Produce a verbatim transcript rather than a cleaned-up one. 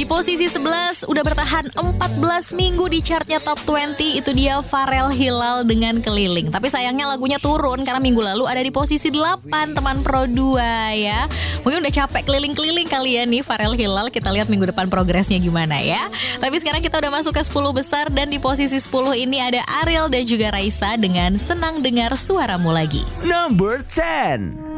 posisi sebelas udah bertahan empat belas minggu di chartnya Top dua puluh. Itu dia Pharrell Hilal dengan Keliling. Tapi sayangnya lagunya turun karena minggu lalu ada di posisi delapan, teman Pro dua ya. Mungkin udah capek keliling-keliling kali ya nih Pharrell Hilal. Kita lihat minggu depan progresnya gimana ya. Tapi sekarang kita udah masuk ke sepuluh besar. Dan di posisi sepuluh ini ada Ariel dan juga Raisa dengan Senang Dengar Suaramu Lagi. Number ten.